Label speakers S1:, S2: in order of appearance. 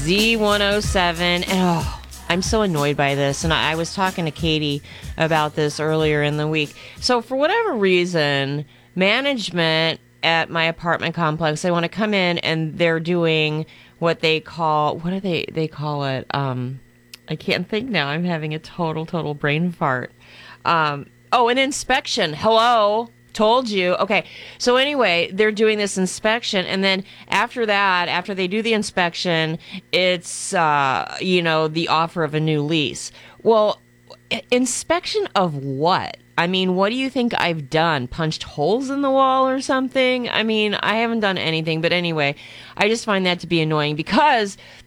S1: Z107. And I'm so annoyed by this. And I was talking to Katie about this earlier in the week. So for whatever reason, management at my apartment complex, they want to come in and they're doing what they call, what do they call it? I can't think now. I'm having a total brain fart. An inspection. Hello. Told you. Okay. So anyway, they're doing this inspection. And then after that, after they do the inspection, it's, the offer of a new lease. Well, inspection of what? I mean, what do you think I've done? Punched holes in the wall or something? I mean, I haven't done anything. But anyway, I just find that to be annoying because